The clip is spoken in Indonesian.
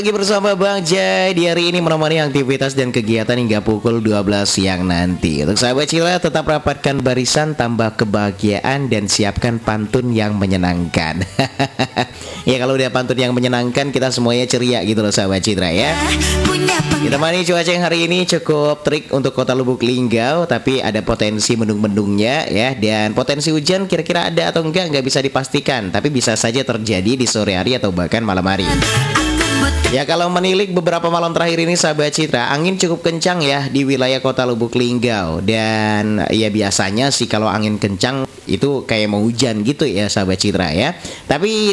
Lagi bersama Bang Jai di hari ini menemani aktivitas dan kegiatan hingga pukul 12 siang nanti. Untuk sahabat Cila tetap rapatkan barisan, tambah kebahagiaan dan siapkan pantun yang menyenangkan. Ya kalau udah pantun yang menyenangkan kita semuanya ceria gitu loh sahabat Citra ya. Ditemani cuaca yang hari ini cukup terik untuk kota Lubuk Linggau, tapi ada potensi mendung-mendungnya ya. Dan potensi hujan kira-kira ada atau enggak bisa dipastikan, tapi bisa saja terjadi di sore hari atau bahkan malam hari. Ya kalau menilik beberapa malam terakhir ini sahabat Citra, angin cukup kencang ya di wilayah kota Lubuk Linggau. Dan ya biasanya sih kalau angin kencang itu kayak mau hujan gitu ya sahabat Citra ya. Tapi